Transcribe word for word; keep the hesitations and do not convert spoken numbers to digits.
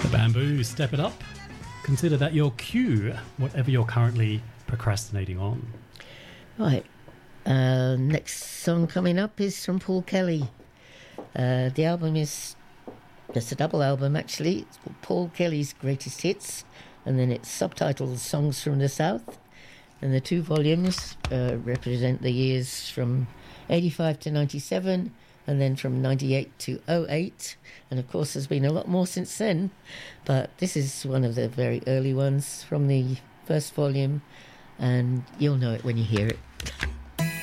Bamboo, Step It Up. Consider that your cue, whatever you're currently procrastinating on. Right. Uh, next song coming up is from Paul Kelly. Uh, the album is, it's a double album actually. It's called Paul Kelly's Greatest Hits, and then it's subtitled Songs from the South. And the two volumes uh, represent the years from eighty-five to ninety-seven, and then from ninety-eight to oh eight. And of course there's been a lot more since then, but this is one of the very early ones from the first volume, and you'll know it when you hear it.